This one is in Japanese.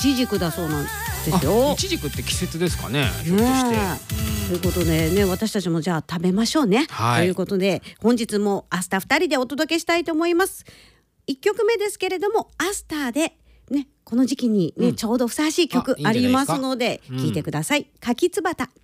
ちじくだそうなんですよ。 いちじくって季節ですかね、ひょっとしてということでね、私たちもじゃあ食べましょうね、 はい、 ということで本日もアスター2人でお届けしたいと思います。1曲目ですけれども、アスターでね、この時期にね、ちょうどふさわしい曲ありますので、聴いてください。柿つばた。